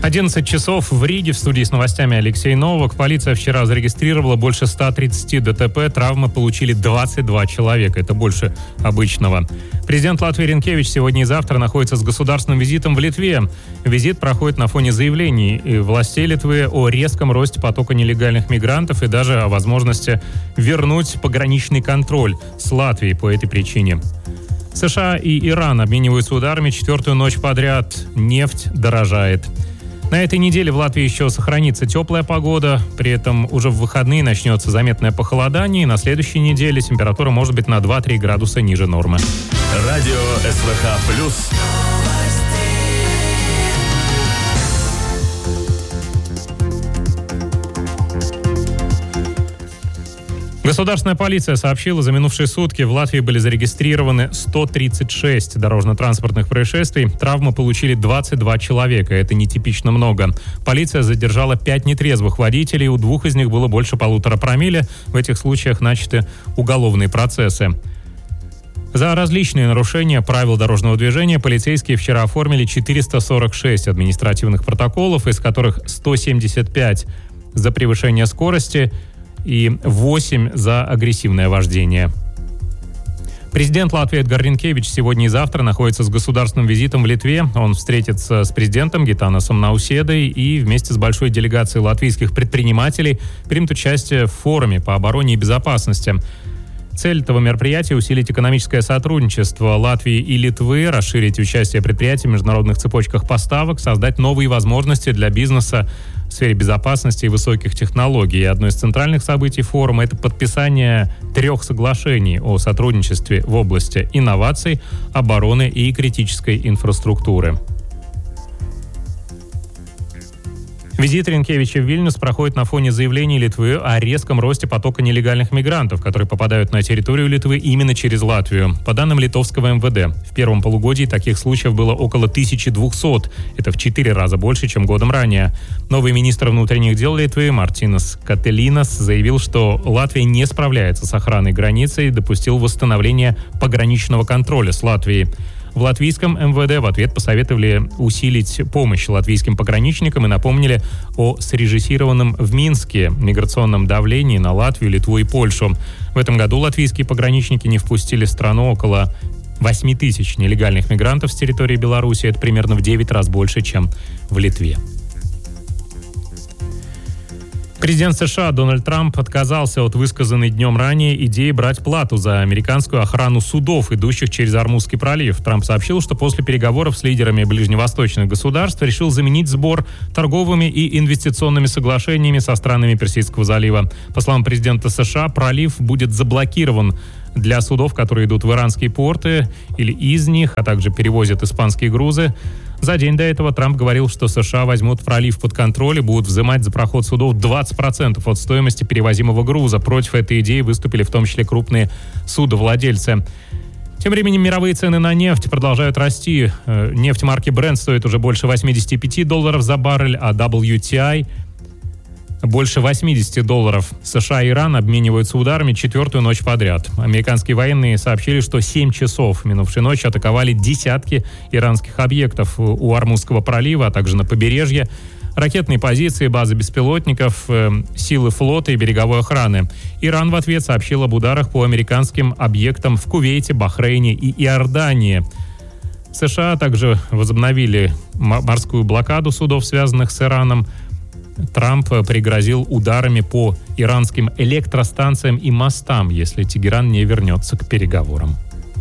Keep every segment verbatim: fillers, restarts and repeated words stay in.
одиннадцать часов в Риге. В студии с новостями Алексей Новак. Полиция вчера зарегистрировала больше ста тридцати ДТП. Травмы получили двадцать два человека. Это больше обычного. Президент Латвии Ринкевич сегодня и завтра находится с государственным визитом в Литве. Визит проходит на фоне заявлений властей Литвы о резком росте потока нелегальных мигрантов и даже о возможности вернуть пограничный контроль с Латвией по этой причине. США и Иран обмениваются ударами четвертую ночь подряд. Нефть дорожает. На этой неделе в Латвии еще сохранится теплая погода, при этом уже в выходные начнется заметное похолодание, и на следующей неделе температура может быть на два-три градуса ниже нормы. Радио СВХ плюс. Государственная полиция сообщила, за минувшие сутки в Латвии были зарегистрированы сто тридцать шесть дорожно-транспортных происшествий. Травмы получили двадцать два человека. Это нетипично много. Полиция задержала пять нетрезвых водителей. У двух из них было больше полутора промилле. В этих случаях начаты уголовные процессы. За различные нарушения правил дорожного движения полицейские вчера оформили четыреста сорок шесть административных протоколов, из которых сто семьдесят пять за превышение скорости и восемь за агрессивное вождение. Президент Латвии Эдгар Ринкевич сегодня и завтра находится с государственным визитом в Литве. Он встретится с президентом Гитанасом Науседой и вместе с большой делегацией латвийских предпринимателей примет участие в форуме по обороне и безопасности. Цель этого мероприятия – усилить экономическое сотрудничество Латвии и Литвы, расширить участие предприятий в международных цепочках поставок, создать новые возможности для бизнеса в сфере безопасности и высоких технологий. И одно из центральных событий форума – это подписание трех соглашений о сотрудничестве в области инноваций, обороны и критической инфраструктуры. Визит Ринкевича в Вильнюс проходит на фоне заявлений Литвы о резком росте потока нелегальных мигрантов, которые попадают на территорию Литвы именно через Латвию. По данным литовского эм вэ дэ, в первом полугодии таких случаев было около тысячи двухсот. Это в четыре раза больше, чем годом ранее. Новый министр внутренних дел Литвы Мартинас Кателинас заявил, что Латвия не справляется с охраной границы и допустил восстановление пограничного контроля с Латвией. В латвийском эм вэ дэ в ответ посоветовали усилить помощь латвийским пограничникам и напомнили о срежиссированном в Минске миграционном давлении на Латвию, Литву и Польшу. В этом году латвийские пограничники не впустили в страну около восемь тысяч нелегальных мигрантов с территории Беларуси. Это примерно в девять раз больше, чем в Литве. Президент США Дональд Трамп отказался от высказанной днем ранее идеи брать плату за американскую охрану судов, идущих через Ормузский пролив. Трамп сообщил, что после переговоров с лидерами ближневосточных государств решил заменить сбор торговыми и инвестиционными соглашениями со странами Персидского залива. По словам президента США, пролив будет заблокирован для судов, которые идут в иранские порты или из них, а также перевозят испанские грузы. За день до этого Трамп говорил, что США возьмут пролив под контроль и будут взимать за проход судов двадцать процентов от стоимости перевозимого груза. Против этой идеи выступили в том числе крупные судовладельцы. Тем временем мировые цены на нефть продолжают расти. Нефть марки Brent стоит уже больше восемьдесят пять долларов за баррель, а дабл ю ти ай больше восемьдесят долларов. США и Иран обмениваются ударами четвертую ночь подряд. Американские военные сообщили, что семь часов минувшей ночи атаковали десятки иранских объектов у Ормузского пролива, а также на побережье. Ракетные позиции, базы беспилотников, э, силы флота и береговой охраны. Иран в ответ сообщил об ударах по американским объектам в Кувейте, Бахрейне и Иордании. США также возобновили морскую блокаду судов, связанных с Ираном. Трамп пригрозил ударами по иранским электростанциям и мостам, если Тегеран не вернется к переговорам.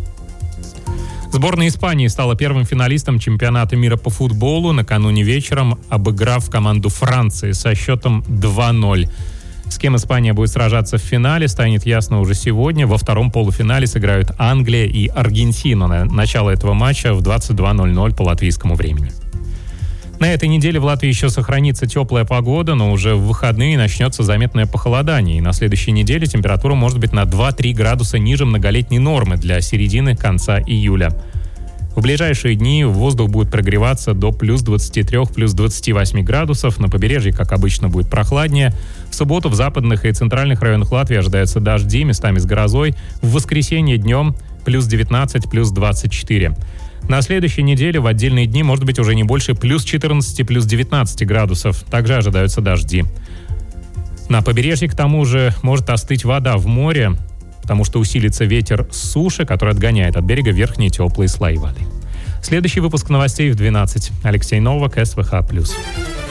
Сборная Испании стала первым финалистом чемпионата мира по футболу, накануне вечером обыграв команду Франции со счетом два ноль. С кем Испания будет сражаться в финале, станет ясно уже сегодня. Во втором полуфинале сыграют Англия и Аргентина. Начало этого матча в двадцать два ноль ноль по латвийскому времени. На этой неделе в Латвии еще сохранится теплая погода, но уже в выходные начнется заметное похолодание. И на следующей неделе температура может быть на два-три градуса ниже многолетней нормы для середины-конца июля. В ближайшие дни воздух будет прогреваться до плюс двадцати трёх, плюс двадцати восьми градусов. На побережье, как обычно, будет прохладнее. В субботу в западных и центральных районах Латвии ожидаются дожди, местами с грозой. В воскресенье днем плюс девятнадцать, плюс двадцать четыре. На следующей неделе в отдельные дни может быть уже не больше плюс четырнадцать, плюс девятнадцать градусов. Также ожидаются дожди. На побережье, к тому же, может остыть вода в море, потому что усилится ветер с суши, который отгоняет от берега верхние теплые слои воды. Следующий выпуск новостей в двенадцать. Алексей Новак, СВХ+.